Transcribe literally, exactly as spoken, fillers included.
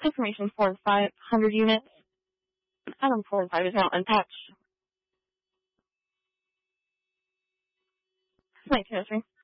Information four and five hundred units. Item four and five is now unpatched. nineteen oh three.